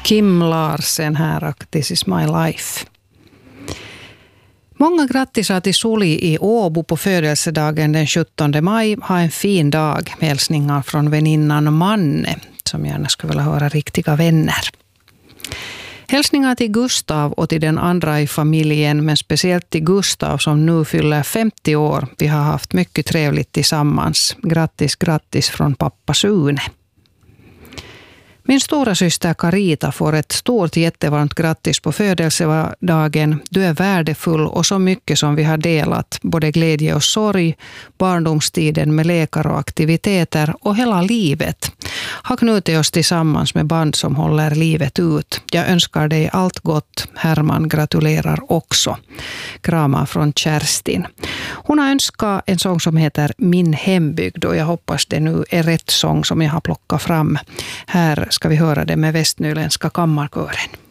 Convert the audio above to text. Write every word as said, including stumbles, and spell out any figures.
Kim Larsen här och This is my life. Många grattisar till Suli i Åbo på födelsedagen den sjuttonde maj. Ha en fin dag. Hälsningar från väninnan Manne som gärna skulle vilja höra riktiga vänner. Hälsningar till Gustav och till den andra i familjen, men speciellt till Gustav som nu fyller femtio år. Vi har haft mycket trevligt tillsammans. Grattis, grattis från pappa Sune. Min stora syster Carita får ett stort jättevarmt grattis på födelsedagen. Du är värdefull och så mycket som vi har delat. Både glädje och sorg, barndomstiden med lekar och aktiviteter och hela livet. Har knutit oss tillsammans med band som håller livet ut. Jag önskar dig allt gott. Herman gratulerar också. Kramar från Kerstin. Hon har önskat en sång som heter Min hembygd och jag hoppas det nu är rätt sång som jag har plockat fram. Här ska vi höra det med Västnyländska kammarkören.